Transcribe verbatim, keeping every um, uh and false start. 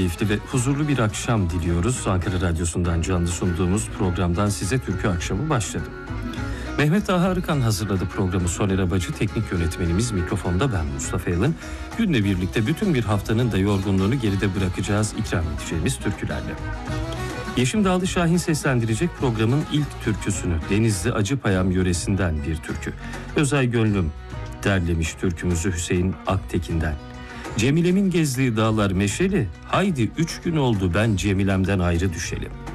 keyifli ve huzurlu bir akşam diliyoruz. Ankara Radyosu'ndan canlı sunduğumuz programdan Size Türkü Akşamı başladı. Mehmet Taha Arıkan hazırladı programı. Soner Abacı teknik yönetmenimiz, mikrofonda ben Mustafa Yalın. Günle birlikte bütün bir haftanın da yorgunluğunu geride bırakacağız ikram edeceğimiz türkülerle. Yeşim Dağlı Şahin seslendirecek programın ilk türküsünü. Denizli Acıpayam yöresinden bir türkü. Özay Gönlüm derlemiş türkümüzü Hüseyin Aktekin'den. Cemile'min gezdiği dağlar meşeli, haydi üç gün oldu ben Cemile'mden ayrı düşelim.